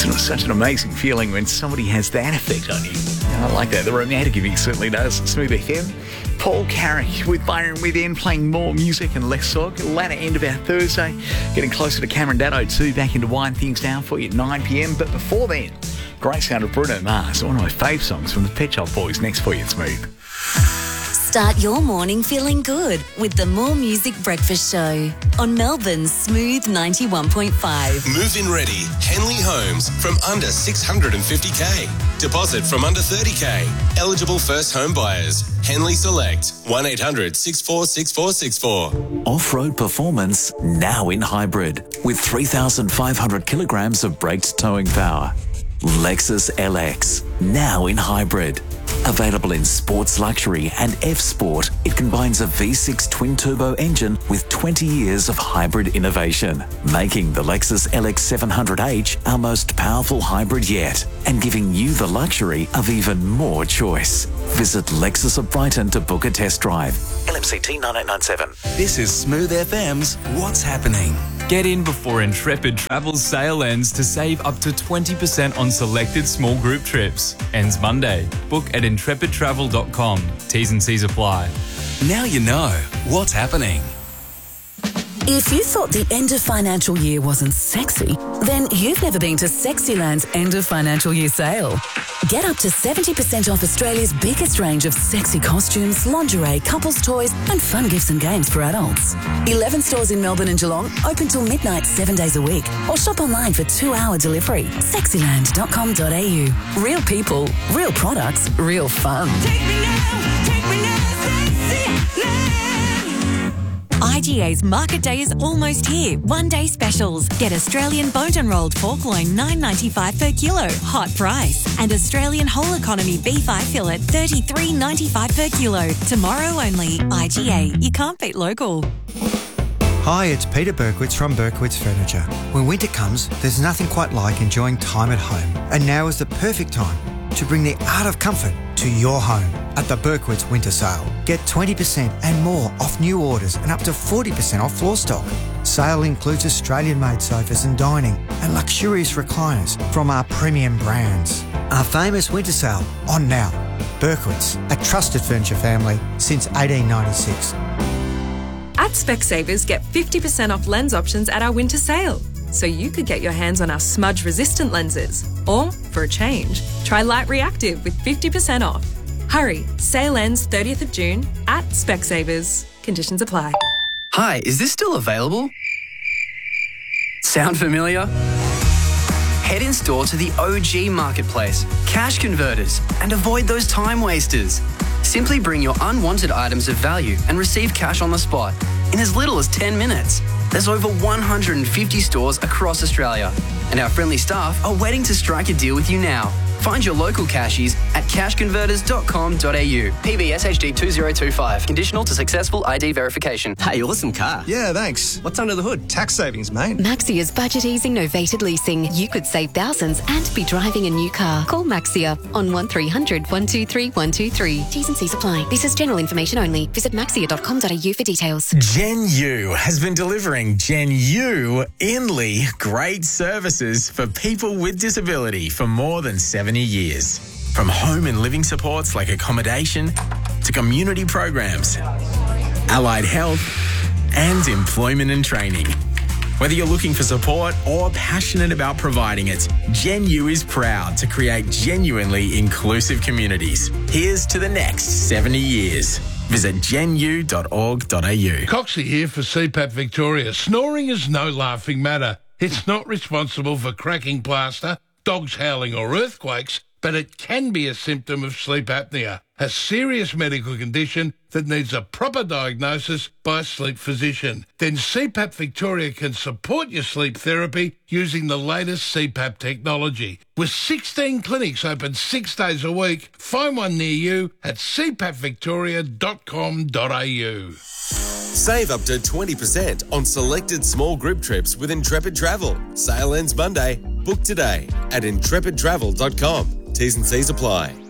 It's such an amazing feeling when somebody has that effect on you. I like that. The romantic of you certainly does. Smooth FM. Paul Carrick with Byron Within, playing more music and less talk. Latter end of our Thursday. Getting closer to Cameron Dado too. Back into wind things down for you at 9 p.m. But before then, great sound of Bruno Mars. One of my fave songs from the Pet Shop Boys. Next for you at Smooth. Start your morning feeling good with the More Music Breakfast Show on Melbourne's Smooth 91.5. Move-in ready. Henley Homes from under 650k. Deposit from under 30k. Eligible first home buyers. Henley Select. 1-800-646464. Off-road performance now in hybrid with 3,500 kilograms of braked towing power. Lexus LX now in hybrid. Available in Sports Luxury and F-Sport, it combines a V6 twin-turbo engine with 20 years of hybrid innovation, making the Lexus LX 700H our most powerful hybrid yet and giving you the luxury of even more choice. Visit Lexus of Brighton to book a test drive. LMCT 9897. This is Smooth FM's What's Happening. Get in before Intrepid Travel's sale ends to save up to 20% on selected small group trips. Ends Monday. Book at intrepidtravel.com. T's and C's apply. Now you know what's happening. If you thought the end of financial year wasn't sexy, then you've never been to Sexyland's end of financial year sale. Get up to 70% off Australia's biggest range of sexy costumes, lingerie, couples toys and fun gifts and games for adults. 11 stores in Melbourne and Geelong, open till midnight 7 days a week. Or shop online for 2-hour delivery. Sexyland.com.au. Real people, real products, real fun. Take me now, Sexyland. IGA's Market Day is almost here. 1-day specials. Get Australian bone and rolled pork loin $9.95 per kilo, hot price. And Australian whole economy beef eye fillet $33.95 per kilo. Tomorrow only. IGA. You can't beat local. Hi, it's Peter Berkowitz from Berkowitz Furniture. When winter comes, there's nothing quite like enjoying time at home. And now is the perfect time to bring the art of comfort to your home at the Berkowitz Winter Sale. Get 20% and more off new orders and up to 40% off floor stock. Sale includes Australian-made sofas and dining and luxurious recliners from our premium brands. Our famous winter sale on now. Berkowitz, a trusted furniture family since 1896. At Specsavers, get 50% off lens options at our winter sale. So you could get your hands on our smudge-resistant lenses. Or, for a change, try Light Reactive with 50% off. Hurry, sale ends 30th of June at Specsavers. Conditions apply. Hi, is this still available? Sound familiar? Head in store to the OG Marketplace, Cash Converters, and avoid those time wasters. Simply bring your unwanted items of value and receive cash on the spot in as little as 10 minutes. There's over 150 stores across Australia, and our friendly staff are waiting to strike a deal with you now. Find your local cashies at cashconverters.com.au. PBS HD 2025. Conditional to successful ID verification. Hey, awesome car. Yeah, thanks. What's under the hood? Tax savings, mate. Maxia's budget easing novated leasing. You could save thousands and be driving a new car. Call Maxia on 1300 123 123. T's and C's apply. This is general information only. Visit maxia.com.au for details. Gen U has been delivering Gen U Inley great services for people with disability for more than 70 years. From home and living supports like accommodation to community programs, allied health and employment and training. Whether you're looking for support or passionate about providing it, Gen U is proud to create genuinely inclusive communities. Here's to the next 70 years. Visit genu.org.au. Coxie here for CPAP Victoria. Snoring is no laughing matter. It's not responsible for cracking plaster, dogs howling or earthquakes, but it can be a symptom of sleep apnea, a serious medical condition that needs a proper diagnosis by a sleep physician. Then CPAP Victoria can support your sleep therapy using the latest CPAP technology. With 16 clinics open 6 days a week, find one near you at cpapvictoria.com.au. Save up to 20% on selected small group trips with Intrepid Travel. Sale ends Monday. Book today at intrepidtravel.com. T's and C's apply.